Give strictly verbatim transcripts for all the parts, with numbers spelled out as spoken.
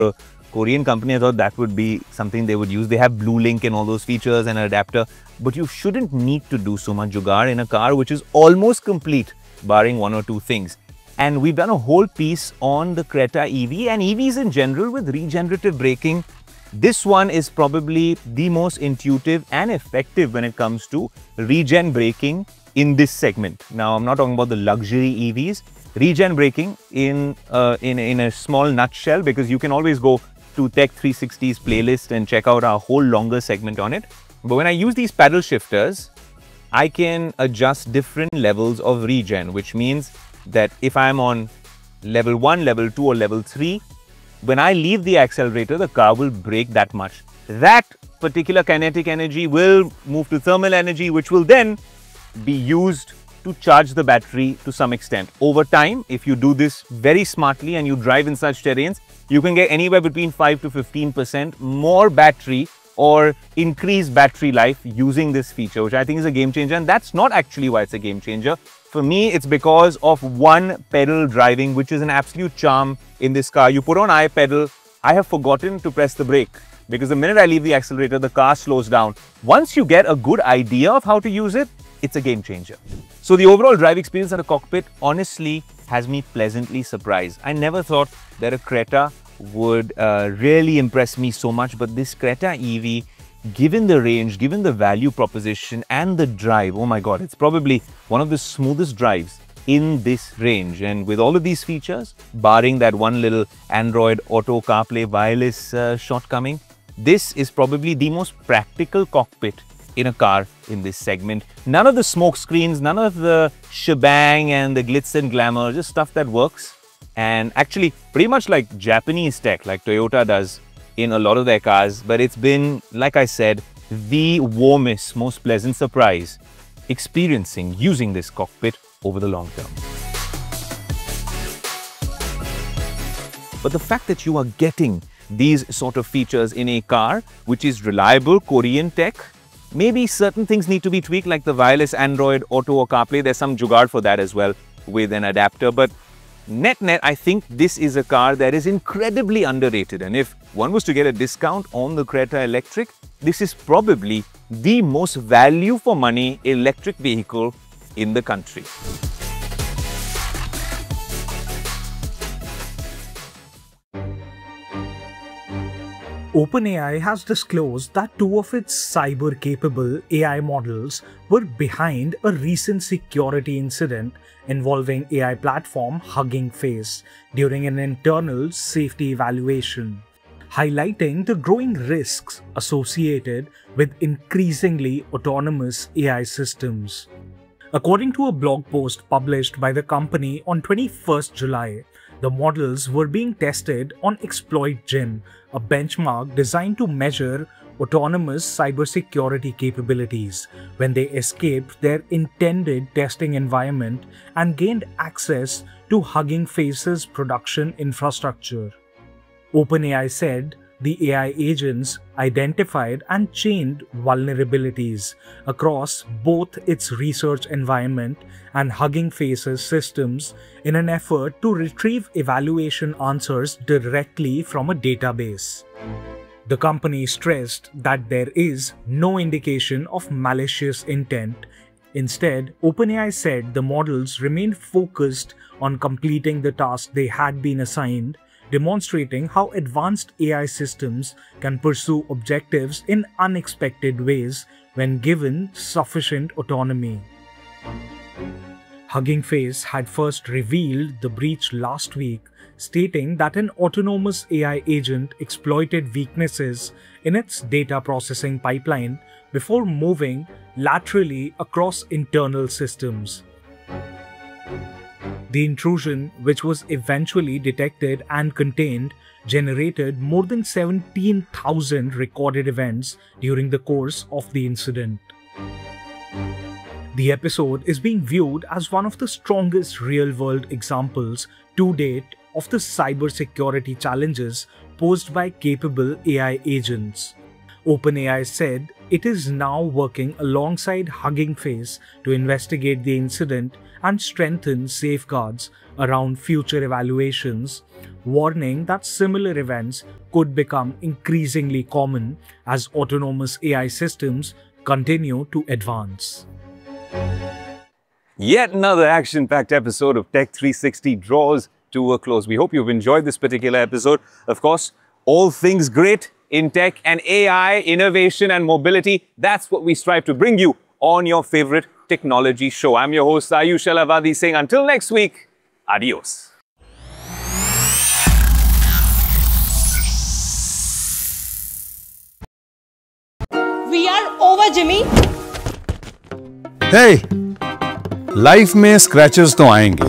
a Korean company, I thought that would be something they would use. They have Blue Link and all those features and an adapter, but you shouldn't need to do so much jugaad in a car which is almost complete, barring one or two things. And we've done a whole piece on the Creta E V and E Vs in general with regenerative braking. This one is probably the most intuitive and effective when it comes to regen braking in this segment. Now, I'm not talking about the luxury E Vs. Regen braking in, uh, in, in a small nutshell, because you can always go to Tech three sixty's playlist and check out our whole longer segment on it. But when I use these paddle shifters, I can adjust different levels of regen, which means that if I'm on level one, level two or level three, when I leave the accelerator, the car will brake that much. That particular kinetic energy will move to thermal energy, which will then be used to charge the battery to some extent. Over time, if you do this very smartly and you drive in such terrains, you can get anywhere between five to fifteen percent more battery or increased battery life using this feature, which I think is a game changer. And that's not actually why it's a game changer. For me, it's because of one pedal driving, which is an absolute charm in this car. You put on I pedal, I have forgotten to press the brake, because the minute I leave the accelerator, the car slows down. Once you get a good idea of how to use it, it's a game changer. So the overall drive experience at a cockpit honestly has me pleasantly surprised. I never thought that a Creta would uh, really impress me so much, but this Creta E V, given the range, given the value proposition and the drive, oh my God, it's probably one of the smoothest drives in this range. And with all of these features, barring that one little Android Auto CarPlay wireless uh, shortcoming, this is probably the most practical cockpit in a car in this segment. None of the smoke screens, none of the shebang and the glitz and glamour, just stuff that works. And actually pretty much like Japanese tech, like Toyota does in a lot of their cars. But it's been, like I said, the warmest, most pleasant surprise experiencing using this cockpit over the long term. But the fact that you are getting these sort of features in a car which is reliable Korean tech, maybe certain things need to be tweaked, like the wireless Android Auto or CarPlay. There's some jugaad for that as well with an adapter. But net net, I think this is a car that is incredibly underrated. And if one was to get a discount on the Creta Electric, this is probably the most value for money electric vehicle in the country. OpenAI has disclosed that two of its cyber-capable A I models were behind a recent security incident involving A I platform Hugging Face during an internal safety evaluation, highlighting the growing risks associated with increasingly autonomous A I systems. According to a blog post published by the company on twenty-first July, the models were being tested on ExploitGen, a benchmark designed to measure autonomous cybersecurity capabilities, when they escaped their intended testing environment and gained access to Hugging Face's production infrastructure. OpenAI said the A I agents identified and chained vulnerabilities across both its research environment and Hugging Face's systems in an effort to retrieve evaluation answers directly from a database. The company stressed that there is no indication of malicious intent. Instead, OpenAI said the models remained focused on completing the task they had been assigned, demonstrating how advanced A I systems can pursue objectives in unexpected ways when given sufficient autonomy. Hugging Face had first revealed the breach last week, stating that an autonomous A I agent exploited weaknesses in its data processing pipeline before moving laterally across internal systems. The intrusion, which was eventually detected and contained, generated more than seventeen thousand recorded events during the course of the incident. The episode is being viewed as one of the strongest real-world examples to date of the cybersecurity challenges posed by capable A I agents. OpenAI said it is now working alongside Hugging Face to investigate the incident and strengthen safeguards around future evaluations, warning that similar events could become increasingly common as autonomous A I systems continue to advance. Yet another action-packed episode of Tech three sixty draws to a close. We hope you've enjoyed this particular episode. Of course, all things great in tech and A I, innovation and mobility, that's what we strive to bring you on your favorite technology show. I'm your host, Ayush Alavadi, saying until next week, adios. We are over, Jimmy. Hey, life में scratches तो आएंगे।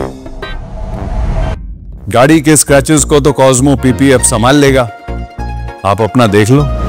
गाड़ी के scratches को तो Cosmo PPF संभाल लेगा। आप अपना देख लो।